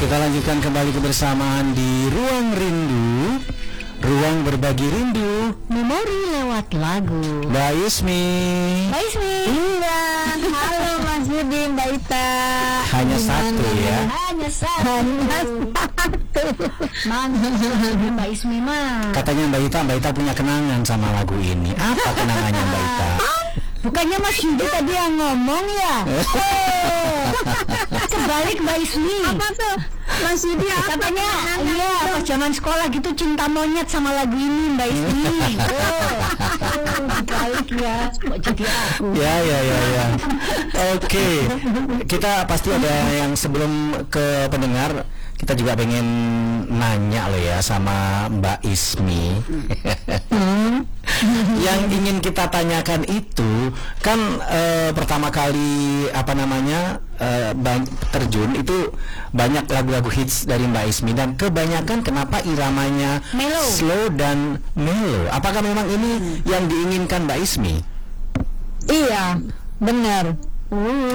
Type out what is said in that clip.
Kita lanjutkan kembali kebersamaan di Ruang Rindu, ruang berbagi rindu, memori lewat lagu. Mbak Ismi. Mbak Ismi. Iya. Halo Mas Yudi, Mbak Ita. Hanya satu ya. Hanya satu. Mana Mbak Ismi mah? Katanya Mbak Ita punya kenangan sama lagu ini. Apa kenangannya Mbak Ita? Bukannya Mas Yudi tadi yang ngomong ya? Kebalik Mbak Ismi. Apa tuh? Mas Yudi katanya iya pas zaman sekolah gitu cinta monyet sama lagu ini Mbak Ismi. Kebalik ya. Kok jadi aku? Ya. Oke. Kita pasti ada yang sebelum ke pendengar, kita juga pengen nanya loh ya sama Mbak Ismi. Yang ingin kita tanyakan itu kan pertama kali terjun itu banyak lagu-lagu hits dari Mbak Ismi, dan kebanyakan kenapa iramanya Mellow. slow dan mellow. Apakah memang ini yang diinginkan Mbak Ismi? Iya, benar.